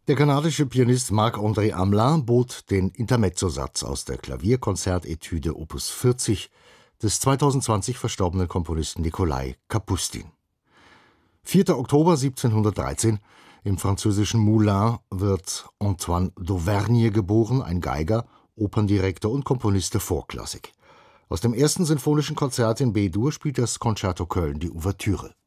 Der kanadische Pianist Marc-André Hamelin bot den Intermezzosatz aus der Klavierkonzertetüde Opus 40 des 2020 verstorbenen Komponisten Nikolai Kapustin. 4. Oktober 1713, im französischen Moulins wird Antoine Dauvergne geboren, ein Geiger, Operndirektor und Komponist der Vorklassik. Aus dem ersten sinfonischen Konzert in B-Dur spielt das Concerto Köln die Ouvertüre.